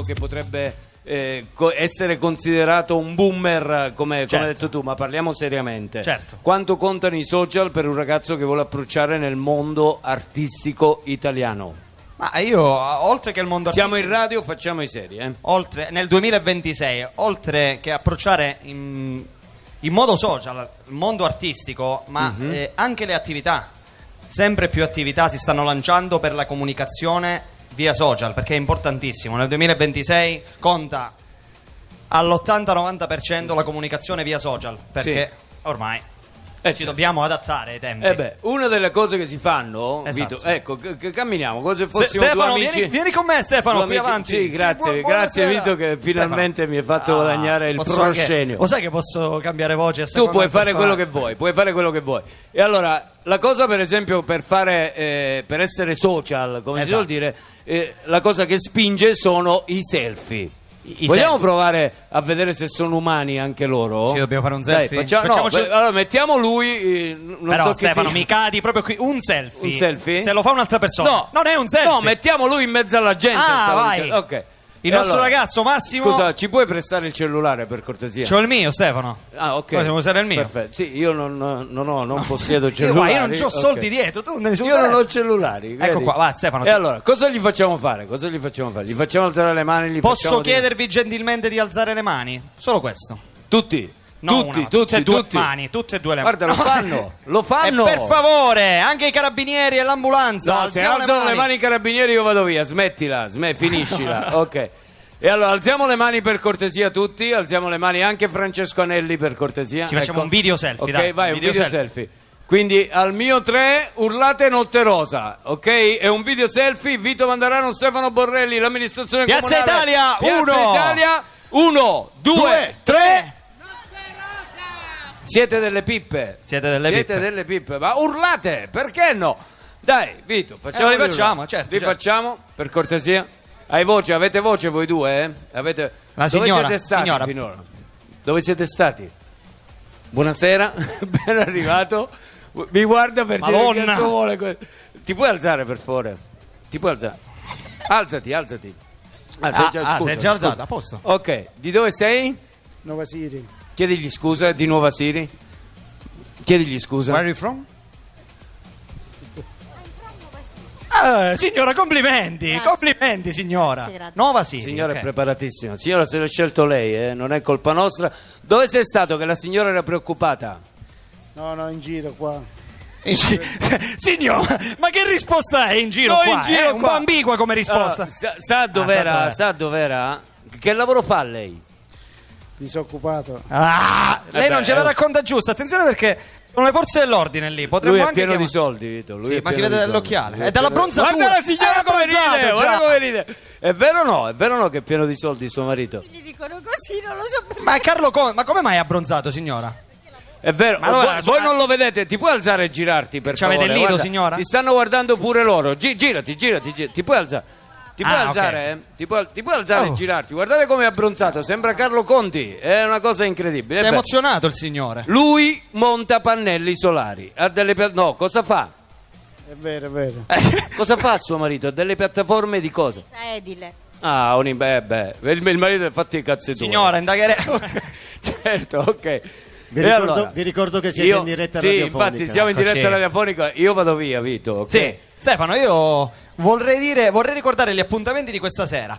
che potrebbe essere considerato un boomer, come hai detto tu, ma parliamo seriamente. Certo. Quanto contano i social per un ragazzo che vuole approcciare nel mondo artistico italiano? Ma io, oltre che il mondo artistico, Siamo in radio, facciamo i seri, oltre, nel 2026, oltre che approcciare in modo social il mondo artistico, ma anche le attività, sempre più attività si stanno lanciando per la comunicazione via social, perché è importantissimo. Nel 2026 conta all'80-90% la comunicazione via social, perché ormai ci dobbiamo adattare ai tempi. Una delle cose che si fanno, esatto. Vito, ecco, camminiamo, come se fossimo Stefano, due amici. vieni con me, Stefano, qui avanti. Sì, grazie, grazie Vito, che finalmente mi hai fatto guadagnare il proscenio. Lo sai che posso cambiare voce a Tu puoi fare quello che vuoi, E allora, la cosa per esempio per essere social, come si suol dire, la cosa che spinge sono i selfie. Vogliamo provare a vedere se sono umani anche loro? Ci dobbiamo fare un selfie? Dai, allora mettiamo lui. Però Stefano, mi cadi proprio qui. Un selfie? Un selfie? Se lo fa un'altra persona. No, non è un selfie. No, mettiamo lui in mezzo alla gente. Vai. Ok. Il nostro ragazzo Massimo. Scusa, ci puoi prestare il cellulare per cortesia? C'ho il mio, Stefano. Ah, ok. Possiamo usare il mio? Perfetto. Sì, io non possiedo cellulari. Io non ho soldi dietro, tu ne Io non ho cellulari. Ecco qua, va Stefano. E allora, cosa gli facciamo fare? Gli facciamo alzare le mani? Posso chiedervi gentilmente di alzare le mani? Solo questo. Tutti? Tutti. Tutte e due le mani. Guarda, lo fanno. E per favore, anche i carabinieri e l'ambulanza. No, se alzano le mani i carabinieri io vado via, smettila, finiscila. Ok. E allora alziamo le mani per cortesia tutti, alziamo le mani anche Francesco Anelli per cortesia. Ci facciamo un video selfie. Ok, vai, un video selfie. Quindi al mio 3 urlate Notte Rosa, ok? È un video selfie, Vito Mandarano, Stefano Borrelli, l'amministrazione Piazza comunale. Italia, Piazza Italia, 1, 2, 3. Siete delle pippe. Siete delle pippe, ma urlate, perché no? Dai, Vito, facciamo. Lo rifacciamo, certo. Rifacciamo, per cortesia. Avete voce voi due? La Dove signora, siete stati signora. finora? Dove siete stati? Buonasera, ben arrivato. Mi guarda per dire che cazzo vuole. Ti puoi alzare per favore? Ti puoi alzare? Alzati. Sei già alzato, a posto. Ok, di dove sei? Nuova Siri. Chiedigli scusa, di Nuova Siri. Chiedigli scusa. Where are you from? Signora, complimenti. Grazie. Complimenti, signora. Grazie. Nuova Siri. Signora ok. è preparatissima. Signora, se l'ha scelto lei, non è colpa nostra. Dove sei stato che la signora era preoccupata? No, in giro qua. Signora, ma che risposta è in giro qua? In giro Un qua. po' ambigua come risposta. Sa dov'era? Sa dov'era? Che lavoro fa lei? Disoccupato. Lei non ce la racconta giusta. Attenzione perché sono le forze dell'ordine lì. Potremmo Lui è anche pieno di chiamare- soldi, Vito. Lui Sì, è ma si pieno vede di dall'occhiale. soldi. È dall'abbronzatura. Guarda la signora come ride, già. guarda come ride. È vero o no? È vero o no che è pieno di soldi suo marito? Gli dicono così, non lo so perché. Ma Carlo ma come mai è abbronzato, signora? È vero, Ma allora, voi non lo vedete, ti puoi alzare e girarti per C'avete favore? il nido, Guarda, signora? Ti stanno guardando pure loro. Girati, ti puoi alzare. Ti puoi alzare, ok. Ti puoi alzare e girarti. Guardate come è abbronzato, sembra Carlo Conti. È una cosa incredibile. Si è emozionato il signore. Lui monta pannelli solari. Ha delle no, cosa fa? È vero. Cosa fa suo marito? Ha delle piattaforme di cosa? Edile. Ah, il marito è fatto i cazzettoni. Signora, indagheremo. Certo, ok. Vi ricordo che siete in diretta radiofonica. Sì, infatti siamo in diretta radiofonica. Io vado via, Vito. Okay? Sì, Stefano, io vorrei ricordare gli appuntamenti di questa sera.